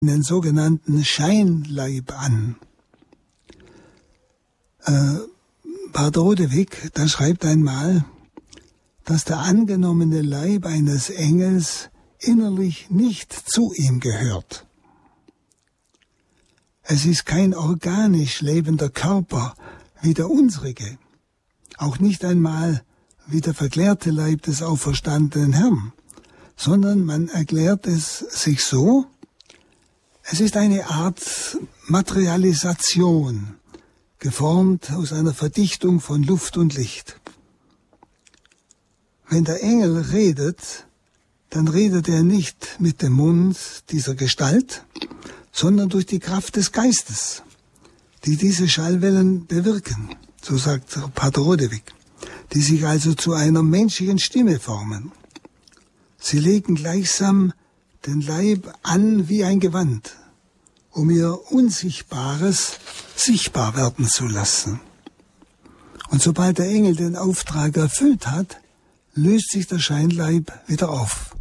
einen sogenannten Scheinleib an. Pater Rodewig, da schreibt einmal, dass der angenommene Leib eines Engels innerlich nicht zu ihm gehört. Es ist kein organisch lebender Körper wie der unsrige, auch nicht einmal wie der verklärte Leib des auferstandenen Herrn, sondern man erklärt es sich so, es ist eine Art Materialisation, geformt aus einer Verdichtung von Luft und Licht. Wenn der Engel redet, dann redet er nicht mit dem Mund dieser Gestalt, sondern durch die Kraft des Geistes, die diese Schallwellen bewirken, so sagt Pater Rodewig, die sich also zu einer menschlichen Stimme formen. Sie legen gleichsam den Leib an wie ein Gewand, um ihr Unsichtbares sichtbar werden zu lassen. Und sobald der Engel den Auftrag erfüllt hat, löst sich der Scheinleib wieder auf.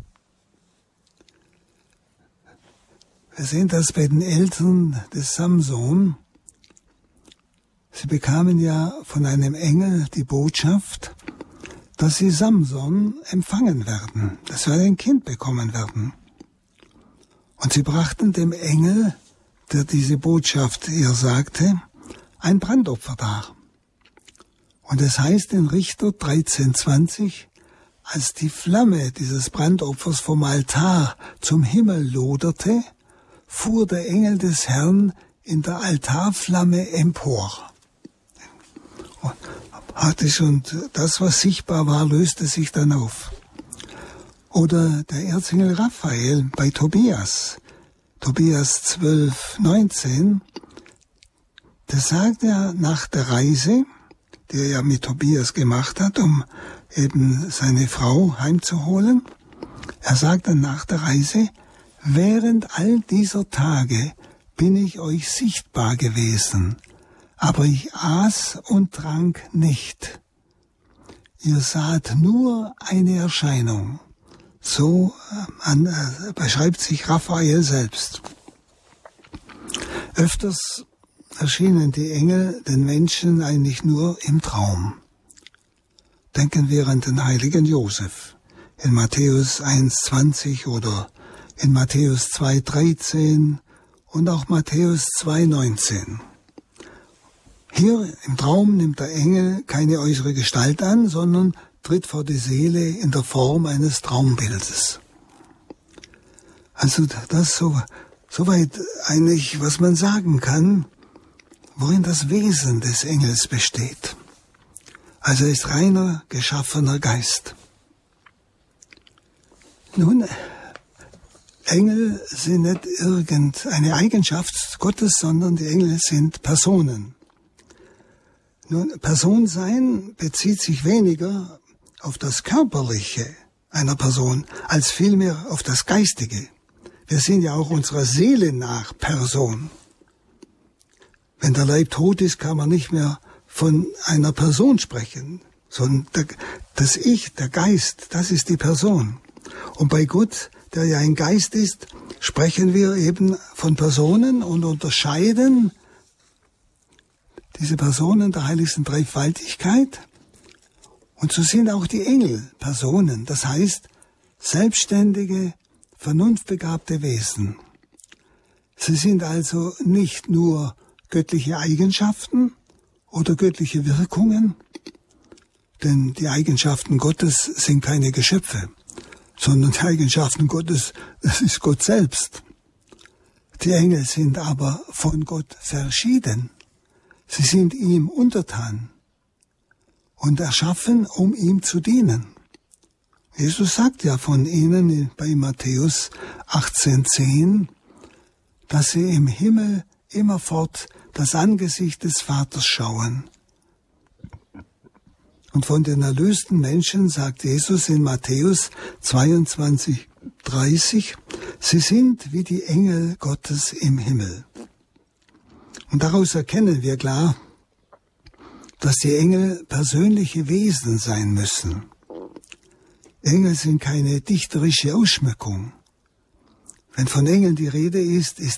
Wir sehen das bei den Eltern des Samson. Sie bekamen ja von einem Engel die Botschaft, dass sie Samson empfangen werden, dass sie ein Kind bekommen werden. Und sie brachten dem Engel, der diese Botschaft ihr sagte, ein Brandopfer dar. Und es heißt in Richter 13,20, als die Flamme dieses Brandopfers vom Altar zum Himmel loderte, fuhr der Engel des Herrn in der Altarflamme empor. Und das, was sichtbar war, löste sich dann auf. Oder der Erzengel Raphael bei Tobias 12,19, da sagt er nach der Reise, die er ja mit Tobias gemacht hat, um eben seine Frau heimzuholen, er sagt dann nach der Reise, während all dieser Tage bin ich euch sichtbar gewesen, aber ich aß und trank nicht. Ihr saht nur eine Erscheinung. So beschreibt sich Raphael selbst. Öfters erschienen die Engel den Menschen eigentlich nur im Traum. Denken wir an den heiligen Josef in Matthäus 1,20 oder in Matthäus 2,13 und auch Matthäus 2,19. Hier im Traum nimmt der Engel keine äußere Gestalt an, sondern tritt vor die Seele in der Form eines Traumbildes. Also das soweit eigentlich, was man sagen kann, worin das Wesen des Engels besteht. Also er ist reiner, geschaffener Geist. Nun, Engel sind nicht irgendeine Eigenschaft Gottes, sondern die Engel sind Personen. Nun, Personsein bezieht sich weniger auf das Körperliche einer Person, als vielmehr auf das Geistige. Wir sind ja auch unserer Seele nach Person. Wenn der Leib tot ist, kann man nicht mehr von einer Person sprechen, sondern das Ich, der Geist, das ist die Person. Und bei Gott, der ja ein Geist ist, sprechen wir eben von Personen und unterscheiden diese Personen der heiligsten Dreifaltigkeit. Und so sind auch die Engel Personen, das heißt selbstständige, vernunftbegabte Wesen. Sie sind also nicht nur göttliche Eigenschaften oder göttliche Wirkungen, denn die Eigenschaften Gottes sind keine Geschöpfe, sondern die Eigenschaften Gottes, das ist Gott selbst. Die Engel sind aber von Gott verschieden. Sie sind ihm untertan und erschaffen, um ihm zu dienen. Jesus sagt ja von ihnen bei Matthäus 18,10, dass sie im Himmel immerfort das Angesicht des Vaters schauen. Und von den erlösten Menschen sagt Jesus in Matthäus 22,30, sie sind wie die Engel Gottes im Himmel. Und daraus erkennen wir klar, dass die Engel persönliche Wesen sein müssen. Engel sind keine dichterische Ausschmückung. Wenn von Engeln die Rede ist